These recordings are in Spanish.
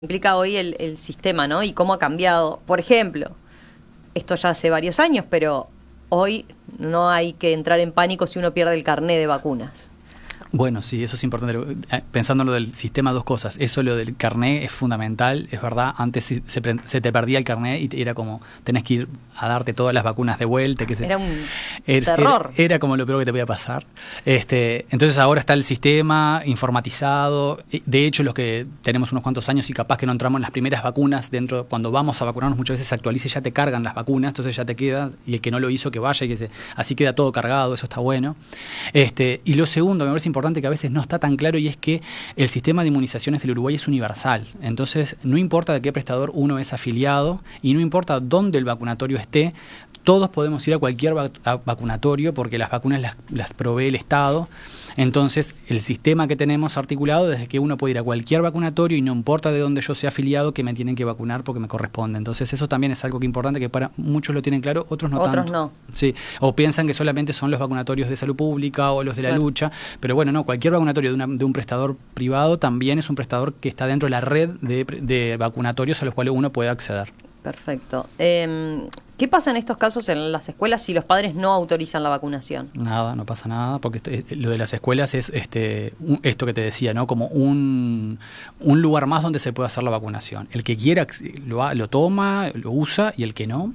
implica hoy el sistema, ¿no? Y cómo ha cambiado. Por ejemplo, esto ya hace varios años, pero hoy no hay que entrar en pánico si uno pierde el carné de vacunas. Bueno, sí, eso es importante. Pensando en lo del sistema, dos cosas. Eso, lo del carné, es fundamental, es verdad. Antes se te perdía el carné y era como, tenés que ir a darte todas las vacunas de vuelta. Era un terror. Era como lo peor que te podía pasar. Entonces ahora está el sistema informatizado. De hecho, los que tenemos unos cuantos años y capaz que no entramos en las primeras vacunas, cuando vamos a vacunarnos muchas veces se actualiza y ya te cargan las vacunas, entonces ya te queda, y el que no lo hizo que vaya, así queda todo cargado, eso está bueno. Y lo segundo, que me parece importante, que a veces no está tan claro, y es que el sistema de inmunizaciones del Uruguay es universal. Entonces, no importa de qué prestador uno es afiliado y no importa dónde el vacunatorio esté, todos podemos ir a cualquier vacunatorio porque las vacunas las provee el Estado. Entonces, el sistema que tenemos articulado desde que uno puede ir a cualquier vacunatorio y no importa de dónde yo sea afiliado, que me tienen que vacunar porque me corresponde. Entonces, eso también es algo que importante, que para muchos lo tienen claro, otros no tanto. Otros no. Sí, o piensan que solamente son los vacunatorios de salud pública o los de la lucha, pero bueno, no, cualquier vacunatorio de un prestador privado también es un prestador que está dentro de la red de vacunatorios a los cuales uno puede acceder. Perfecto. ¿Qué pasa en estos casos en las escuelas si los padres no autorizan la vacunación? Nada, no pasa nada, porque lo de las escuelas es esto que te decía, ¿no? Como un lugar más donde se puede hacer la vacunación. El que quiera lo toma, lo usa, y el que no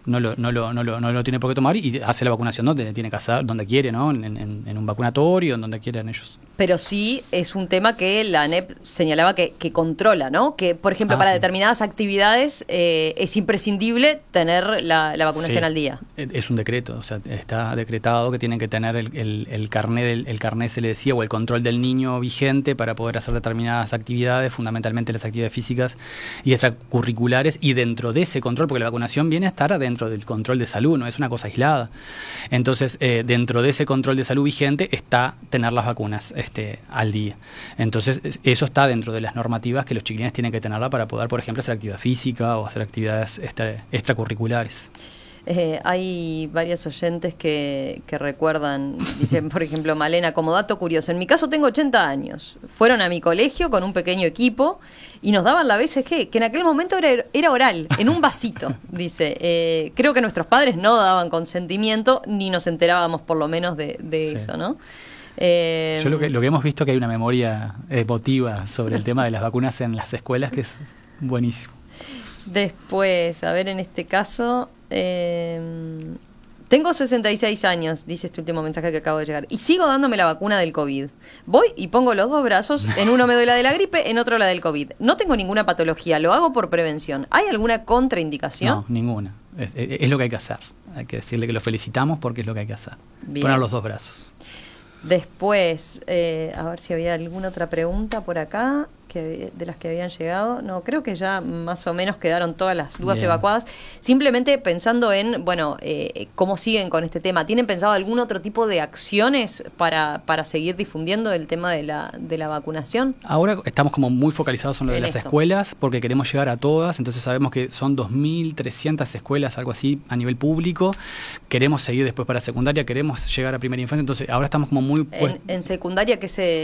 lo tiene por qué tomar y hace la vacunación donde tiene que hacer, donde quiere, ¿no? En un vacunatorio, en donde quieran ellos. Pero sí es un tema que la ANEP señalaba que controla, ¿no? Que, por ejemplo, para determinadas actividades es imprescindible tener la vacunación al día. Es un decreto, o sea, está decretado que tienen que tener el carné se le decía, o el control del niño vigente para poder hacer determinadas actividades, fundamentalmente las actividades físicas y extracurriculares, y dentro de ese control, porque la vacunación viene a estar dentro del control de salud, no es una cosa aislada. Entonces, dentro de ese control de salud vigente está tener las vacunas al día. Entonces, eso está dentro de las normativas que los chiquilines tienen que tenerla para poder, por ejemplo, hacer actividad física o hacer actividades extracurriculares. Hay varios oyentes que recuerdan, dicen, por ejemplo, Malena, como dato curioso, en mi caso tengo 80 años, fueron a mi colegio con un pequeño equipo y nos daban la BCG, que en aquel momento era oral, en un vasito, dice. Creo que nuestros padres no daban consentimiento, ni nos enterábamos por lo menos de eso, ¿no? Yo lo que hemos visto, que hay una memoria emotiva sobre el tema de las vacunas en las escuelas, que es buenísimo. Después, a ver, en este caso, tengo 66 años, dice este último mensaje que acabo de llegar, y sigo dándome la vacuna del COVID. Voy y pongo los dos brazos, en uno me doy la de la gripe, en otro la del COVID. No tengo ninguna patología, lo hago por prevención. ¿Hay alguna contraindicación? No, ninguna. Es lo que hay que hacer. Hay que decirle que lo felicitamos porque es lo que hay que hacer. Bien. Poner los dos brazos. Después, a ver si había alguna otra pregunta por acá de las que habían llegado. No, creo que ya más o menos quedaron todas las dudas evacuadas. Simplemente pensando en, cómo siguen con este tema. ¿Tienen pensado algún otro tipo de acciones para seguir difundiendo el tema de la vacunación? Ahora estamos como muy focalizados en lo de las escuelas, porque queremos llegar a todas. Entonces sabemos que son 2.300 escuelas, algo así, a nivel público. Queremos seguir después para secundaria, queremos llegar a primera infancia. Entonces ahora estamos como muy... ¿En secundaria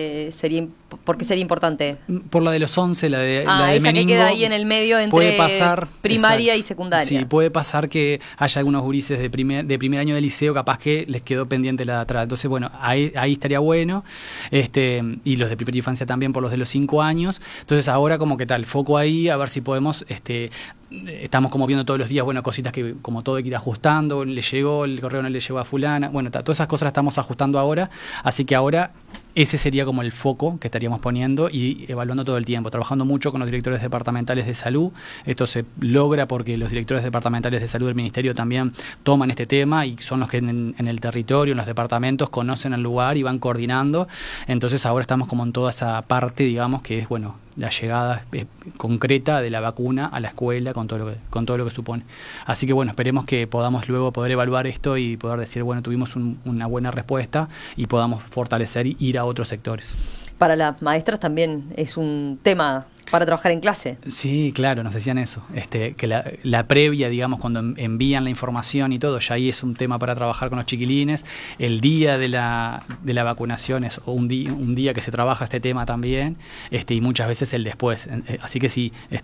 por qué sería importante? Por la de los 11, la de esa meningo, que queda ahí en el medio entre primaria y secundaria. Sí, puede pasar que haya algunos gurises de primer año de liceo, capaz que les quedó pendiente la de atrás. Entonces, bueno, ahí estaría bueno. Y los de primera infancia también por los de los 5 años. Entonces, ahora como que tal, foco ahí, a ver si podemos... estamos como viendo todos los días, cositas que como todo hay que ir ajustando, le llegó, el correo no le llegó a fulana, todas esas cosas las estamos ajustando ahora, así que ahora ese sería como el foco que estaríamos poniendo y evaluando todo el tiempo, trabajando mucho con los directores departamentales de salud. Esto se logra porque los directores departamentales de salud del Ministerio también toman este tema y son los que en el territorio, en los departamentos, conocen el lugar y van coordinando. Entonces ahora estamos como en toda esa parte, digamos, que es, la llegada concreta de la vacuna a la escuela con todo lo que supone. Así que esperemos que podamos luego poder evaluar esto y poder decir, tuvimos una buena respuesta y podamos fortalecer y ir a otros sectores. Para las maestras también es un tema para trabajar en clase. Sí, claro, nos decían eso, que la previa, digamos, cuando envían la información y todo, ya ahí es un tema para trabajar con los chiquilines. El día de la vacunación es un día que se trabaja este tema también, y muchas veces el después. Así que sí,